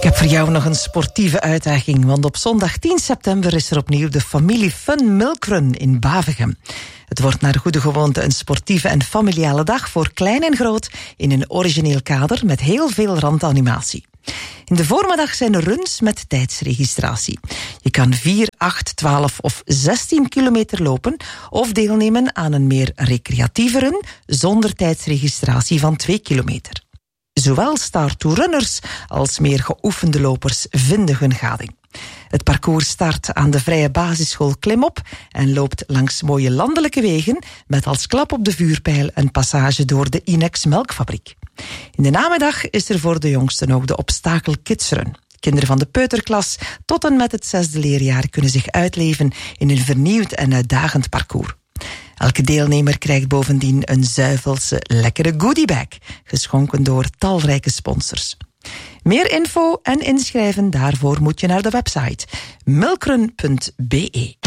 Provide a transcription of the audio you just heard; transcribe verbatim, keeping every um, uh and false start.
Ik heb voor jou nog een sportieve uitdaging, want op zondag tien september is er opnieuw de Familie Fun Milkrun in Bavegem. Het wordt naar goede gewoonte een sportieve en familiale dag voor klein en groot in een origineel kader met heel veel randanimatie. In de voormiddag zijn er runs met tijdsregistratie. Je kan vier, acht, twaalf of zestien kilometer lopen of deelnemen aan een meer recreatieve run zonder tijdsregistratie van twee kilometer. Zowel Star-to-runners als meer geoefende lopers vinden hun gading. Het parcours start aan de Vrije Basisschool Klimop en loopt langs mooie landelijke wegen met als klap op de vuurpijl een passage door de Inex melkfabriek. In de namiddag is er voor de jongsten ook de Obstakel Kids Run. Kinderen van de peuterklas tot en met het zesde leerjaar kunnen zich uitleven in een vernieuwd en uitdagend parcours. Elke deelnemer krijgt bovendien een zuivelse, lekkere goodiebag, geschonken door talrijke sponsors. Meer info en inschrijven daarvoor moet je naar de website milkrun punt be.